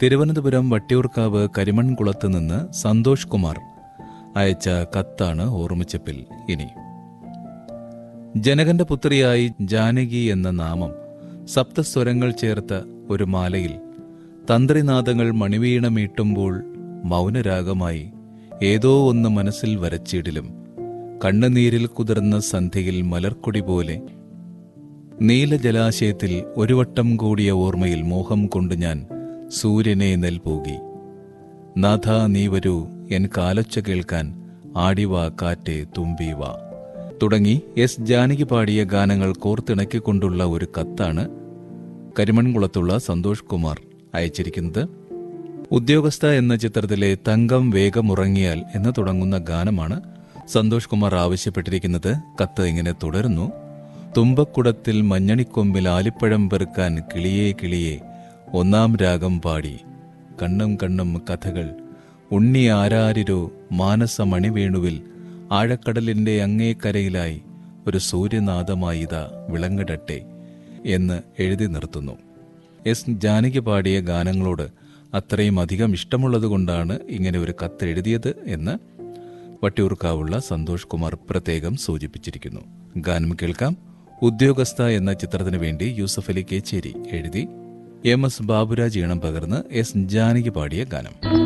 തിരുവനന്തപുരം വട്ടിയൂർക്കാവ് കരിമൺകുളത്ത് നിന്ന് സന്തോഷ് കുമാർ അയച്ച കത്താണ് ഓർമ്മിച്ചപ്പിൽ ഇനി. ജനകന്റെ പുത്രിയായി ജാനകി എന്ന നാമം സപ്തസ്വരങ്ങൾ ചേർത്ത ഒരു മാലയിൽ തന്ത്രിനാദങ്ങൾ മണിവീണമീട്ടുമ്പോൾ മൗനരാഗമായി ഏതോ ഒന്ന് മനസ്സിൽ വരച്ചിടിലും കണ്ണുനീരിൽ കുതിർന്ന സന്ധ്യയിൽ മലർക്കൊടി പോലെ നീലജലാശയത്തിൽ ഒരു വട്ടം കൂടിയ ഓർമ്മയിൽ മോഹം കൊണ്ട് ഞാൻ സൂര്യനെ നെൽപോകി. നാഥ നീ വരൂ എൻ കാലൊച്ച കേൾക്കാൻ, ആടിവാ കാറ്റേ തുമ്പീവാ തുടങ്ങി എസ് ജാനകി പാടിയ ഗാനങ്ങൾ കോർത്തിണക്കിക്കൊണ്ടുള്ള ഒരു കത്താണ് കരിമൺകുളത്തുള്ള സന്തോഷ് കുമാർ അയച്ചിരിക്കുന്നത്. ഉദ്യോഗസ്ഥ എന്ന ചിത്രത്തിലെ തങ്കം വേഗമുറങ്ങിയാൽ എന്ന് തുടങ്ങുന്ന ഗാനമാണ് സന്തോഷ് കുമാർ ആവശ്യപ്പെട്ടിരിക്കുന്നത്. കത്ത് ഇങ്ങനെ തുടരുന്നു. തുമ്പക്കുടത്തിൽ മഞ്ഞണിക്കൊമ്പിൽ ആലിപ്പഴം പെറുക്കാൻ കിളിയേ കിളിയേ ഒന്നാം രാഗം പാടി, കണ്ണും കണ്ണും കഥകൾ ഉണ്ണി ആരാരിരോ മാനസമണിവേണുവിൽ ആഴക്കടലിന്റെ അങ്ങേക്കരയിലായി ഒരു സൂര്യനാദമായിതാ വിളങ്ങിടട്ടെ എന്ന് എഴുതി നിർത്തുന്നു. എസ് ജാനകി പാടിയ ഗാനങ്ങളോട് അത്രയും അധികം ഇഷ്ടമുള്ളതുകൊണ്ടാണ് ഇങ്ങനെ ഒരു കത്ത് എഴുതിയത് എന്ന് വട്ടിയൂർക്കാവുള്ള സന്തോഷ് കുമാർ പ്രത്യേകം സൂചിപ്പിച്ചിരിക്കുന്നു. ഗാനം കേൾക്കാം. ഉദ്യോഗസ്ഥ എന്ന ചിത്രത്തിനു വേണ്ടി യൂസഫ് അലി കേച്ചേരി എഴുതി, എം എസ് ബാബുരാജ് ഈണം പകർന്ന് എസ് ജാനകി പാടിയ ഗാനം.